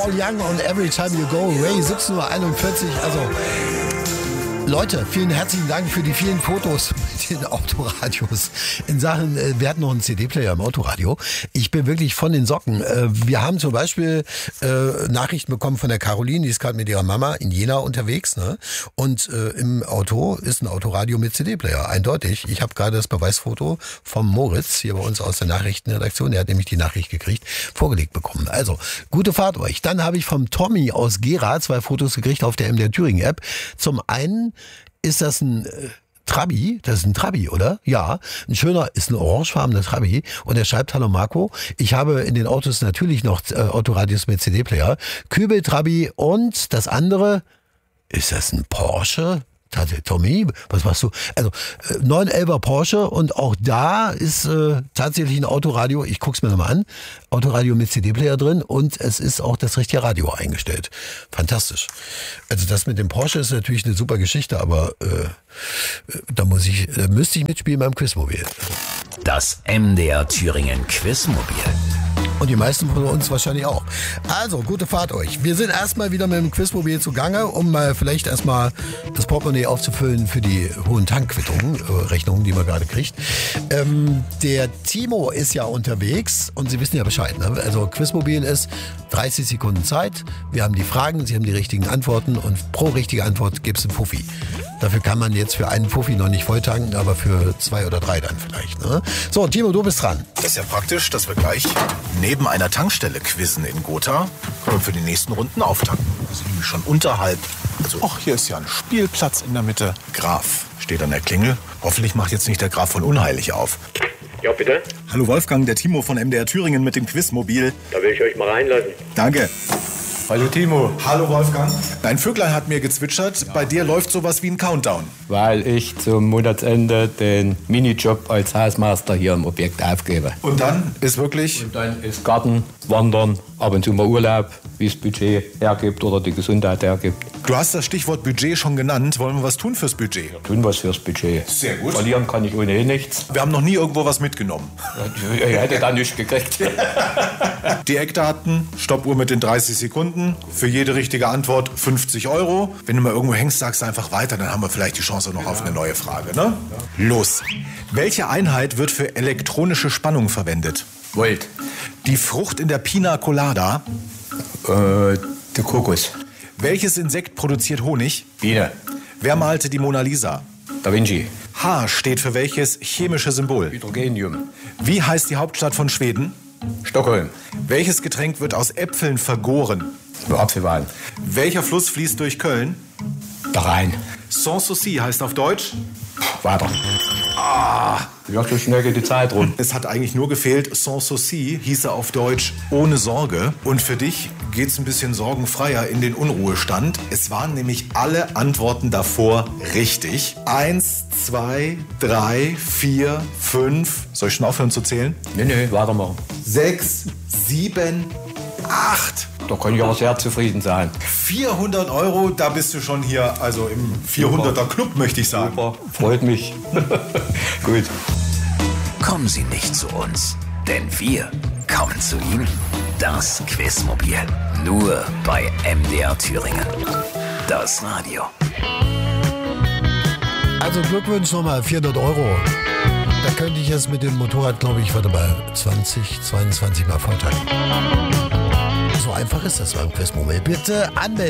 Paul Young und Every Time You Go Away, 17:41 Uhr. Also, Leute, vielen herzlichen Dank für die vielen Fotos mit den Autoradios. In Sachen, wir hatten noch einen CD-Player im Autoradio. Ich bin wirklich von den Socken. Wir haben zum Beispiel Nachrichten bekommen von der Caroline, die ist gerade mit ihrer Mama in Jena unterwegs. Ne? Und im Auto ist ein Autoradio mit CD-Player, eindeutig. Ich habe gerade das Beweisfoto vom Moritz hier bei uns aus der Nachrichtenredaktion, der hat nämlich die Nachricht gekriegt, vorgelegt bekommen. Also, gute Fahrt euch. Dann habe ich vom Tommy aus Gera 2 Fotos gekriegt auf der MDR Thüringen App. Zum einen ist das ein Trabi, das ist ein Trabi, oder? Ja, ist ein orangefarbener Trabi. Und er schreibt, hallo Marco, ich habe in den Autos natürlich noch Autoradios mit CD-Player, Kübel, Trabi und das andere, ist das ein Porsche? Tommy, was machst du? Also 911er Porsche und auch da ist tatsächlich ein Autoradio, ich guck's mir nochmal an, Autoradio mit CD-Player drin und es ist auch das richtige Radio eingestellt. Fantastisch. Also das mit dem Porsche ist natürlich eine super Geschichte, aber da müsste ich mitspielen beim Quizmobil. Das MDR Thüringen Quizmobil. Und die meisten von uns wahrscheinlich auch. Also, gute Fahrt euch. Wir sind erstmal wieder mit dem Quizmobil zugange, um mal vielleicht erstmal das Portemonnaie aufzufüllen für die hohen Tankquittungen, Rechnungen, die man gerade kriegt. Der Timo ist ja unterwegs und Sie wissen ja Bescheid. Ne? Also Quizmobil ist 30 Sekunden Zeit. Wir haben die Fragen, Sie haben die richtigen Antworten und pro richtige Antwort gibt es einen Fuffi. Dafür kann man jetzt für einen Fuffi noch nicht voll tanken, aber für 2 oder 3 dann vielleicht. Ne? So, Timo, du bist dran. Das ist ja praktisch, dass wir gleich neben einer Tankstelle quizzen in Gotha und für die nächsten Runden auftanken. Wir sind nämlich schon unterhalb. Also, ach, hier ist ja ein Spielplatz in der Mitte. Graf steht an der Klingel. Hoffentlich macht jetzt nicht der Graf von Unheilig auf. Ja, bitte? Hallo Wolfgang, der Timo von MDR Thüringen mit dem Quizmobil. Da will ich euch mal reinlassen. Danke. Hallo Timo. Hallo Wolfgang. Dein Vöglein hat mir gezwitschert, bei dir läuft sowas wie ein Countdown. Weil ich zum Monatsende den Minijob als Hausmeister hier im Objekt aufgebe. Und dann ist wirklich... Und dann ist Garten, Wandern, ab und zu mal Urlaub, wie es Budget hergibt oder die Gesundheit hergibt. Du hast das Stichwort Budget schon genannt. Wollen wir was tun fürs Budget? Tun was fürs Budget. Sehr gut. Verlieren kann ich ohnehin nichts. Wir haben noch nie irgendwo was mitgenommen. Ich hätte da nichts gekriegt. Die Eckdaten, Stoppuhr mit den 30 Sekunden. Für jede richtige Antwort 50 €. Wenn du mal irgendwo hängst, sagst du einfach weiter, dann haben wir vielleicht die Chance noch auf eine neue Frage. Ne? Ja. Los. Welche Einheit wird für elektronische Spannung verwendet? Volt. Die Frucht in der Pina Colada? Der Kokos. Welches Insekt produziert Honig? Biene. Wer malte die Mona Lisa? Da Vinci. H steht für welches chemische Symbol? Hydrogenium. Wie heißt die Hauptstadt von Schweden? Stockholm. Welches Getränk wird aus Äpfeln vergoren? Apfelwein. Welcher Fluss fließt durch Köln? Der Rhein. Sans souci heißt auf Deutsch? Weiter. Ja, so schnell geht die Zeit rum. Es hat eigentlich nur gefehlt, sans souci hieße auf Deutsch ohne Sorge. Und für dich geht's ein bisschen sorgenfreier in den Unruhestand. Es waren nämlich alle Antworten davor richtig. 1, 2, 3, 4, 5. Soll ich schon aufhören zu zählen? Nee, weitermachen. 6, 7, 8. Da kann ich aber sehr zufrieden sein. 400 €, da bist du schon hier, also im 400er Club, möchte ich sagen. Super, freut mich. Gut. Kommen Sie nicht zu uns, denn wir kommen zu Ihnen. Das Quizmobil. Nur bei MDR Thüringen. Das Radio. Also Glückwunsch nochmal, 400 €. Da könnte ich jetzt mit dem Motorrad, glaube ich, 20, 22 Mal vortanken. So einfach ist das beim Quizmobil. Bitte anmelden.